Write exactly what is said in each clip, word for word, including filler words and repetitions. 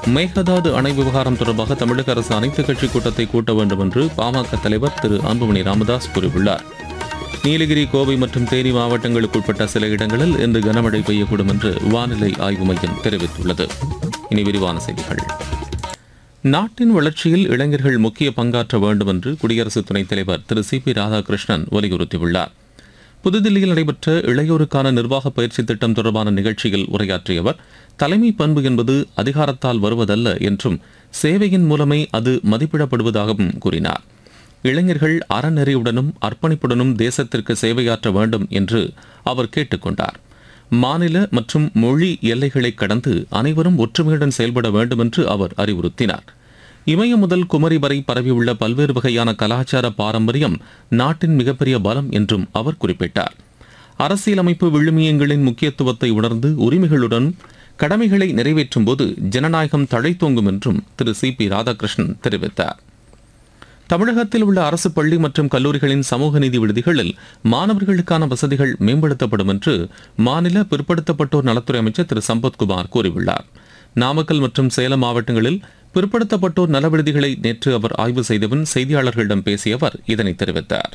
மேகதாது அணை விவகாரம் தொடர்பாக தமிழக அரசு அனைத்துக் கட்சி கூட்டத்தை கூட்ட வேண்டும் என்று பாமக தலைவர் திரு அன்புமணி ராமதாஸ் கூறியுள்ளார். நீலகிரி, கோவை மற்றும் தேனி மாவட்டங்களுக்குட்பட்ட சில இடங்களில் இன்று கனமழை பெய்யக்கூடும் என்று வானிலை ஆய்வு மையம் தெரிவித்துள்ளது. இனி விரிவான செய்திகள். நாட்டின் வளர்ச்சியில் இளைஞர்கள் முக்கிய பங்காற்ற வேண்டும் என்று குடியரசு துணைத் தலைவர் திரு சி பி ராதாகிருஷ்ணன் வலியுறுத்தியுள்ளார். புதுதில்லியில் நடைபெற்ற இளையோருக்கான நிர்வாக பயிற்சி திட்டம் தொடர்பான நிகழ்ச்சியில் உரையாற்றிய அவர், தலைமை பண்பு என்பது அதிகாரத்தால் வருவதல்ல என்றும் சேவையின் மூலமே அது மதிப்பிடப்படுவதாகவும் கூறினார். இளைஞர்கள் அறநெறியுடனும் அர்ப்பணிப்புடனும் தேசத்திற்கு சேவையாற்ற வேண்டும் என்று அவர் கேட்டுக் கொண்டார். மாநில மற்றும் மொழி எல்லைகளை கடந்து அனைவரும் ஒற்றுமையுடன் செயல்பட வேண்டும் என்று அவர் அறிவுறுத்தினார். இமயம் முதல் குமரி வரை பரவியுள்ள பல்வேறு வகையான கலாச்சார பாரம்பரியம் நாட்டின் மிகப்பெரிய பலம் என்றும் அவர் குறிப்பிட்டார். அரசியலமைப்பு விழுமியங்களின் முக்கியத்துவத்தை உணர்ந்து உரிமைகளுடன் கடமைகளை நிறைவேற்றும் போது ஜனநாயகம் தழைத்தோங்கும் என்றும் திரு சி பி ராதாகிருஷ்ணன் தெரிவித்தார். தமிழகத்தில் உள்ள அரசு பள்ளி மற்றும் கல்லூரிகளின் சமூக நீதி விடுதிகளில் மாணவர்களுக்கான வசதிகள் மேம்படுத்தப்படும் என்று மாநில பிற்படுத்தப்பட்டோர் நலத்துறை அமைச்சர் திரு சம்பத்குமார் கூறியுள்ளார். நாமக்கல் மற்றும் சேலம் மாவட்டங்களில் பிற்படுத்தப்பட்டோர் நல விடுதிகளை நேற்று அவர் ஆய்வு செய்தபின் செய்தியாளர்களிடம் பேசிய அவர் இதனை தெரிவித்தார்.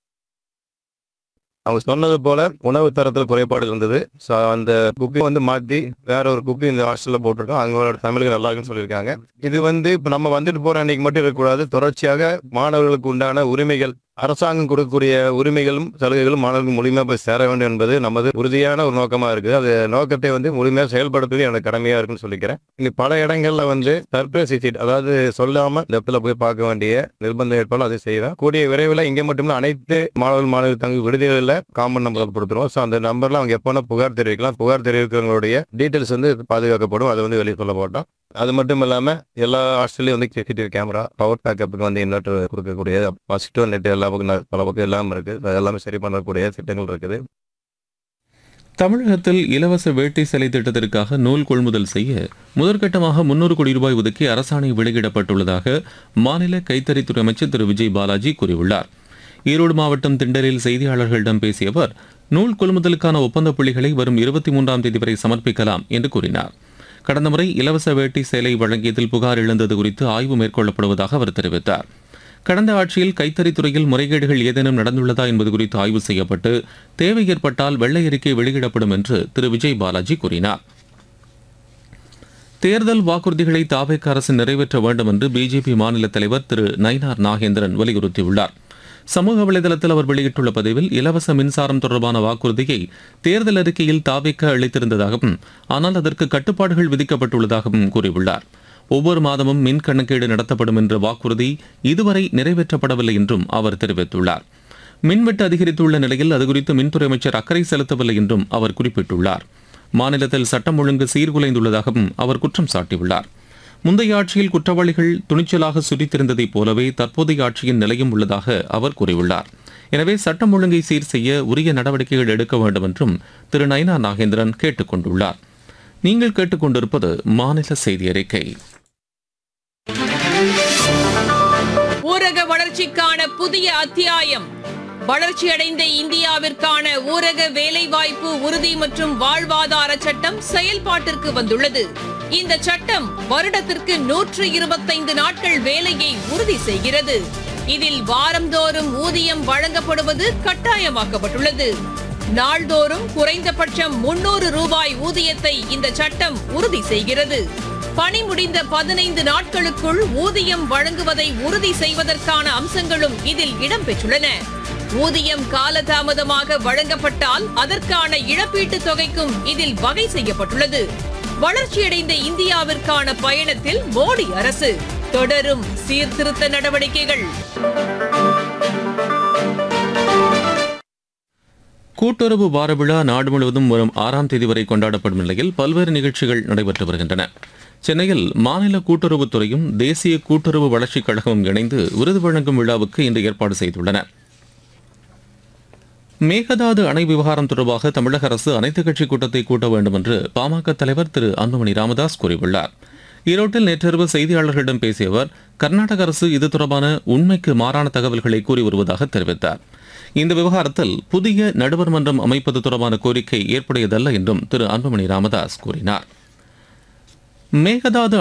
அவங்க சொன்னது போல உணவு தரத்தில் குறைபாடு இருந்தது. ஸோ அந்த குக்கை வந்து மாற்றி வேற ஒரு குக்கை இந்த ஹாஸ்டலில் போட்டிருக்கோம். அவங்களோட தமிழுக்கு நல்லா இருக்குன்னு சொல்லியிருக்காங்க. இது வந்து இப்போ நம்ம வந்துட்டு போற அன்னைக்கு மட்டும் இருக்கக்கூடாது. தொடர்ச்சியாக மாணவர்களுக்கு உண்டான உரிமைகள், அரசாங்கம் கொடுக்கக்கூடிய உரிமைகளும் சலுகைகளும் மாணவர்களுக்கு முழுமையாக போய் சேர வேண்டும் என்பது நமது உறுதியான ஒரு நோக்கமா இருக்குது. அது நோக்கத்தை வந்து முழுமையாக செயல்படுத்துவது எனக்கு கடமையா இருக்குன்னு சொல்லிக்கிறேன். இங்க பல இடங்கள்ல வந்து சர்ப்ரைஸ் விசிட், அதாவது சொல்லாம இந்த இடத்துல போய் பார்க்க வேண்டிய நிர்பந்தம் ஏற்பாடு அதை செய்வேன். கூடிய விரைவில் இங்கே மட்டும் அனைத்து மாணவர்கள் மாணவர்கள் தங்க விடுதிகளில் காமன் நம்பர் கொடுத்துருவோம். ஸோ அந்த நம்பர்ல அவங்க எப்போனா புகார் தெரிவிக்கலாம். புகார் தெரிவிக்கிறவங்களுடைய டீட்டெயில்ஸ் வந்து பாதுகாக்கப்படும். அதை வந்து வெளியே சொல்ல மாட்டோம். அது மட்டும் இல்லாம எல்லா ஹாஸ்டல்லையும் வந்து சிசிடிவி கேமரா, பவர் பேக்கப்புக்கு வந்து இன்வெர்டர் கொடுக்கக்கூடிய, மஸ்கிட்டோ நெட் எல்லா பக்கம் பல பக்கம் எல்லாம் இருக்கு. எல்லாமே சரி பண்ணக்கூடிய திட்டங்கள் இருக்குது. தமிழகத்தில் இலவச வேட்டி சிலை திட்டத்திற்காக நூல் கொள்முதல் செய்ய முதற்கட்டமாக முன்னூறு கோடி ரூபாய் ஒதுக்கி அரசாணை வெளியிடப்பட்டுள்ளதாக மாநில கைத்தறித்துறை அமைச்சர் திரு விஜய் பாலாஜி கூறியுள்ளார். ஈரோடு மாவட்டம் திண்டலில் செய்தியாளர்களிடம் பேசிய அவர், நூல் கொள்முதலுக்கான ஒப்பந்த புள்ளிகளை வரும் இருபத்தி மூன்றாம் தேதி வரை சமர்ப்பிக்கலாம் என்று கூறினார். கடந்த முறை இலவச வேட்டி சேலை வழங்கியதில் புகார் எழுந்தது குறித்து ஆய்வு மேற்கொள்ளப்படுவதாக அவர் தெரிவித்தார். கடந்த ஆட்சியில் கைத்தறித்துறையில் முறைகேடுகள் ஏதேனும் நடந்துள்ளதா என்பது குறித்து ஆய்வு செய்யப்பட்டு தேவை ஏற்பட்டால் வெள்ளை அறிக்கை வெளியிடப்படும் என்று திரு விஜய் பாலாஜி கூறினார். தேர்தல் வாக்குறுதிகளை தாவேக அரசு நிறைவேற்ற வேண்டும் என்று பிஜேபி மாநில தலைவர் திரு நயினார் நாகேந்திரன் வலியுறுத்தியுள்ளார். சமூக வலைதளத்தில் அவர் வெளியிட்டுள்ள பதிவில், இலவச மின்சாரம் தொடர்பான வாக்குறுதியை தேர்தல் அறிக்கையில் தாவேக அளித்திருந்ததாகவும் ஆனால் அதற்கு கட்டுப்பாடுகள் விதிக்கப்பட்டுள்ளதாகவும் கூறியுள்ளார். ஒவ்வொரு மாதமும் மின் கணக்கீடு நடத்தப்படும் என்ற வாக்குறுதி இதுவரை நிறைவேற்றப்படவில்லை என்றும் அவர் தெரிவித்துள்ளார். மின்வெட்டு அதிகரித்துள்ள நிலையில் அதுகுறித்து மின்துறை அமைச்சர் அக்கறை செலுத்தவில்லை என்றும் அவர் குறிப்பிட்டுள்ளார். மாநிலத்தில் சட்டம் ஒழுங்கு சீர்குலைந்துள்ளதாகவும் அவர் குற்றம் சாட்டியுள்ளார். முந்தைய ஆட்சியில் குற்றவாளிகள் துணிச்சலாக சுற்றித்திருந்ததைப் போலவே தற்போதைய ஆட்சியின் நிலையும் உள்ளதாக அவர் கூறியுள்ளார். எனவே சட்டம் ஒழுங்கை சீர் செய்ய உரிய நடவடிக்கைகள் எடுக்க வேண்டும் என்றும் திரு நயினா நாகேந்திரன் கேட்டுக் கொண்டுள்ளார். நீங்கள் கேட்டுக்கொண்டிருப்பது மாநில செய்தி அறிக்கை. ஊரக வளர்ச்சிக்கான புதிய அத்தியாயம். வளர்ச்சியடைந்த இந்தியாவிற்கான ஊரக வேலைவாய்ப்பு உறுதி மற்றும் வாழ்வாதார சட்டம் செயல்பாட்டிற்கு வந்துள்ளது. இந்த சட்டம் வருடத்திற்கு நூற்று இருபத்தைந்து நாட்கள் வேலையை உறுதி செய்கிறது. இதில் வாரந்தோறும் ஊதியம் வழங்கப்படுவது கட்டாயமாக்கப்பட்டுள்ளது. நாள்தோறும் குறைந்தபட்சம் முன்னூறு ரூபாய் ஊதியத்தை இந்த சட்டம் உறுதி செய்கிறது. பணி முடிந்த பதினைந்து நாட்களுக்குள் ஊதியம் வழங்குவதை உறுதி செய்வதற்கான அம்சங்களும் இதில் இடம்பெற்றுள்ளன. ஊதியம் காலதாமதமாக வழங்கப்பட்டால் அதற்கான இழப்பீட்டுத் தொகைக்கும் இதில் வகை செய்யப்பட்டுள்ளது. வளர்ச்சியடைந்த இந்தியாவிற்கான பயணத்தில் மோடி அரசு தொடரும் சீர்திருத்த நடவடிக்கைகள். கூட்டுறவு வார விழா நாடு முழுவதும் வரும் ஆறாம் தேதி வரை கொண்டாடப்படும் நிலையில் பல்வேறு நிகழ்ச்சிகள் நடைபெற்று வருகின்றன. சென்னையில் மாநில கூட்டுறவுத்துறையும் தேசிய கூட்டுறவு வளர்ச்சிக் கழகமும் இணைந்து விருது வழங்கும் விழாவுக்கு இன்று ஏற்பாடு செய்துள்ளன. மேகதாது அணை விவகாரம் தொடர்பாக தமிழக அரசு அனைத்துக் கட்சி கூட்டத்தை கூட்ட வேண்டும் என்று பாமக தலைவர் திரு அன்புமணி ராமதாஸ் கூறியுள்ளார். ஈரோட்டில் நேற்றிரவு செய்தியாளர்களிடம் பேசிய அவர், கர்நாடக அரசு இது தொடர்பான உண்மைக்கு மாறான தகவல்களை கூறி வருவதாக தெரிவித்தார். இந்த விவகாரத்தில் புதிய நடுவர் மன்றம் அமைப்பது தொடர்பான கோரிக்கை ஏற்புடையதல்ல என்றும் திரு அன்புமணி ராமதாஸ் கூறினார். மேகதாது